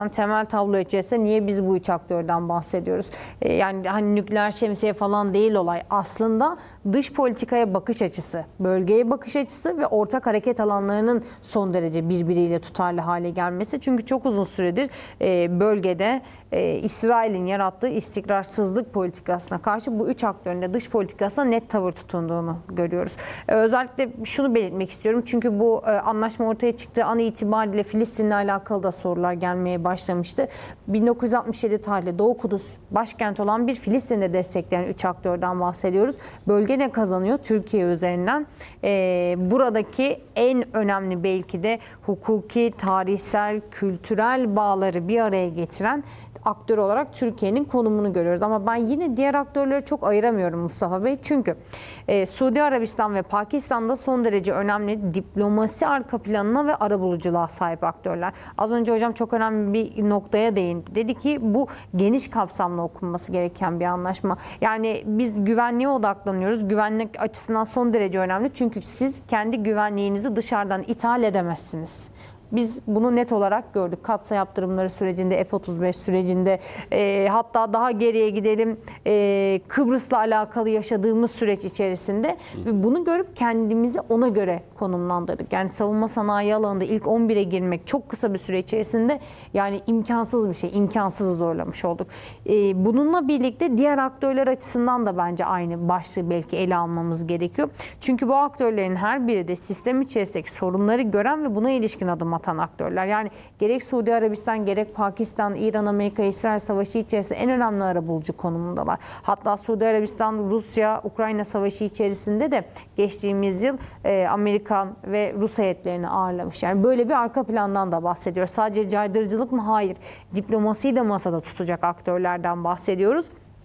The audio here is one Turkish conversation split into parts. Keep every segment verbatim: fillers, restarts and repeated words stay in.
temel tablo içerisinde niye biz bu üç aktörden bahsediyoruz? Ee, yani hani nükleer şemsiye falan değil olay. Aslında dış politikaya bakış açısı, bölgeye bakış açısı ve ortak hareket alanlarının son derece birbiriyle tutarlı hale gelmesi. Çünkü çok uzun süredir e, bölgede e, İsrail'in yarattığı istikrarsızlık politikasına karşı bu üç aktörün de dış politikasına net tavır tutunduğunu görüyoruz. E, özellikle şunu belirtmek istiyorum. Çünkü bu e, anlaşma ortaya çıktığı an itibariyle Filistin'le alakalı da sorular gelmeye başladı. başlamıştı. bin dokuz yüz altmış yedi tarihli Doğu Kudüs başkent olan bir Filistin'de destekleyen üç aktörden bahsediyoruz. Bölge ne kazanıyor? Türkiye üzerinden. Ee, buradaki en önemli belki de hukuki, tarihsel, kültürel bağları bir araya getiren aktör olarak Türkiye'nin konumunu görüyoruz. Ama ben yine diğer aktörleri çok ayıramıyorum Mustafa Bey. Çünkü e, Suudi Arabistan ve Pakistan'da son derece önemli diplomasi arka planına ve arabuluculuğa sahip aktörler. Az önce hocam çok önemli bir noktaya değindi. Dedi ki bu geniş kapsamlı okunması gereken bir anlaşma. Yani biz güvenliğe odaklanıyoruz. Güvenlik açısından son derece önemli. Çünkü siz kendi güvenliğinizi dışarıdan ithal edemezsiniz. Biz bunu net olarak gördük. Katsa yaptırımları sürecinde, F otuz beş sürecinde, e, hatta daha geriye gidelim e, Kıbrıs'la alakalı yaşadığımız süreç içerisinde ve bunu görüp kendimizi ona göre konumlandırdık. Yani savunma sanayi alanında ilk on bire girmek çok kısa bir süre içerisinde yani imkansız bir şey, imkansızı zorlamış olduk. E, bununla birlikte diğer aktörler açısından da bence aynı başlığı belki ele almamız gerekiyor. Çünkü bu aktörlerin her biri de sistem içerisindeki sorunları gören ve buna ilişkin adım atan aktörler. Yani gerek Suudi Arabistan, gerek Pakistan, İran, Amerika, İsrail savaşı içerisinde en önemli arabulucu konumundalar. Hatta Suudi Arabistan, Rusya, Ukrayna savaşı içerisinde de geçtiğimiz yıl e, Amerikan ve Rus heyetlerini ağırlamış. Yani böyle bir arka plandan da bahsediyoruz. Sadece caydırıcılık mı? Hayır. Diplomasiyi de masada tutacak aktörlerden bahsediyoruz.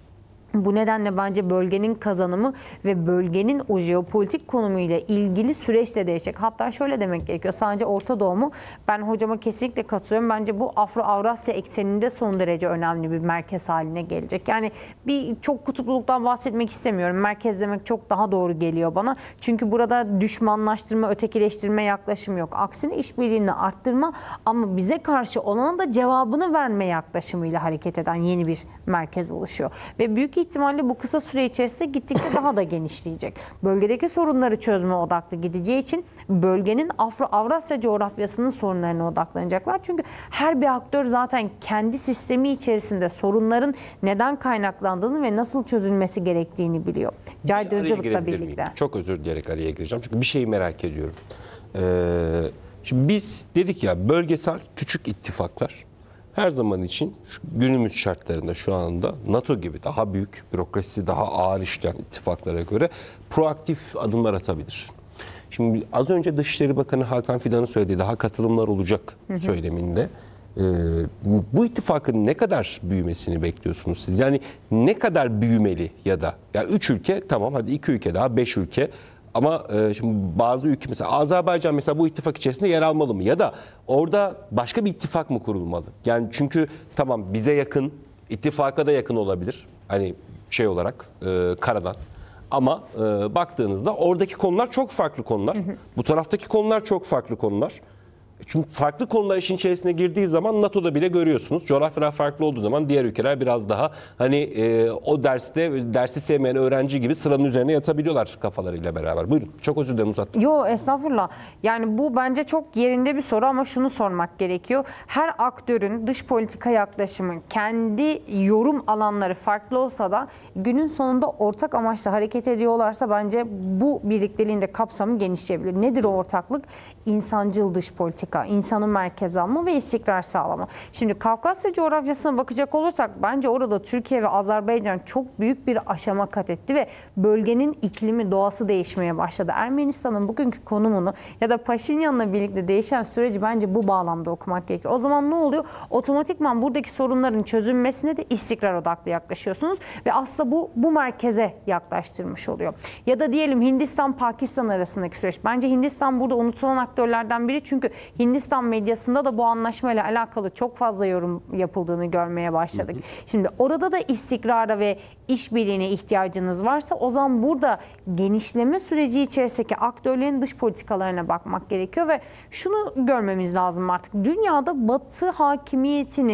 Bu nedenle bence bölgenin kazanımı ve bölgenin o jeopolitik konumuyla ilgili süreç de değişecek. Hatta şöyle demek gerekiyor. Sadece Orta Doğu mu? Ben hocama kesinlikle katılıyorum. Bence bu Afro-Avrasya ekseninde son derece önemli bir merkez haline gelecek. Yani bir çok kutupluluktan bahsetmek istemiyorum. Merkez demek çok daha doğru geliyor bana. Çünkü burada düşmanlaştırma, ötekileştirme yaklaşım yok. Aksine işbirliğini arttırma ama bize karşı olana da cevabını verme yaklaşımıyla hareket eden yeni bir merkez oluşuyor. Ve büyük ihtimalle bu kısa süre içerisinde gittikçe daha da genişleyecek. Bölgedeki sorunları çözme odaklı gideceği için bölgenin Afro-Avrasya coğrafyasının sorunlarına odaklanacaklar. Çünkü her bir aktör zaten kendi sistemi içerisinde sorunların neden kaynaklandığını ve nasıl çözülmesi gerektiğini biliyor. Caydırıcılıkla birlikte. Miyim? Çok özür dileyerek araya gireceğim. Çünkü bir şeyi merak ediyorum. Ee, şimdi biz dedik ya bölgesel küçük ittifaklar her zaman için şu günümüz şartlarında şu anda NATO gibi daha büyük, bürokrasisi daha ağır işleyen ittifaklara göre proaktif adımlar atabilir. Şimdi az önce Dışişleri Bakanı Hakan Fidan'ın söylediği daha katılımlar olacak hı hı. söyleminde e, bu ittifakın ne kadar büyümesini bekliyorsunuz siz? Yani ne kadar büyümeli ya da ya üç ülke tamam hadi iki ülke daha beş ülke. Ama e, şimdi bazı ülke mesela Azerbaycan mesela bu ittifak içerisinde yer almalı mı? Ya da orada başka bir ittifak mı kurulmalı? Yani çünkü tamam bize yakın, ittifaka da yakın olabilir. Hani şey olarak e, karadan. Ama e, baktığınızda oradaki konular çok farklı konular. Hı hı. Bu taraftaki konular çok farklı konular. Çünkü farklı konular işin içerisine girdiği zaman NATO'da bile görüyorsunuz. Coğrafyalar farklı olduğu zaman diğer ülkeler biraz daha hani e, o derste dersi sevmeyen öğrenci gibi sıranın üzerine yatabiliyorlar kafalarıyla beraber. Buyurun. Çok özür dilerim uzattım. Yo estağfurullah. Yani bu bence çok yerinde bir soru ama şunu sormak gerekiyor. Her aktörün dış politika yaklaşımı kendi yorum alanları farklı olsa da günün sonunda ortak amaçla hareket ediyorlarsa bence bu birlikteliğin de kapsamı genişleyebilir. Nedir o ortaklık? İnsancıl dış politika, insanın merkeze alma ve istikrar sağlama. Şimdi Kafkasya coğrafyasına bakacak olursak bence orada Türkiye ve Azerbaycan çok büyük bir aşama kat etti ve bölgenin iklimi, doğası değişmeye başladı. Ermenistan'ın bugünkü konumunu ya da Paşinyan'la birlikte değişen süreci bence bu bağlamda okumak gerekiyor. O zaman ne oluyor? Otomatikman buradaki sorunların çözülmesine de istikrar odaklı yaklaşıyorsunuz ve aslında bu bu merkeze yaklaştırmış oluyor. Ya da diyelim Hindistan-Pakistan arasındaki süreç. Bence Hindistan burada unutulan aktörlerden biri çünkü Hindistan medyasında da bu anlaşmayla alakalı çok fazla yorum yapıldığını görmeye başladık. Hı hı. Şimdi orada da istikrara ve işbirliğine ihtiyacınız varsa o zaman burada genişleme süreci içerisindeki aktörlerin dış politikalarına bakmak gerekiyor ve şunu görmemiz lazım artık. Dünyada Batı hakimiyetini